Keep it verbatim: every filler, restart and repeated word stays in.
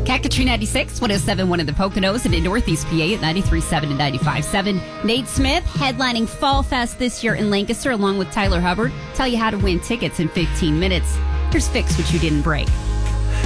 Cacatry ninety-six, one oh seven point one in the Poconos, and in Northeast P A at ninety-three point seven and ninety-five point seven. Nate Smith headlining Fall Fest this year in Lancaster along with Tyler Hubbard. Tell you how to win tickets in fifteen minutes. Here's Fix What You Didn't Break.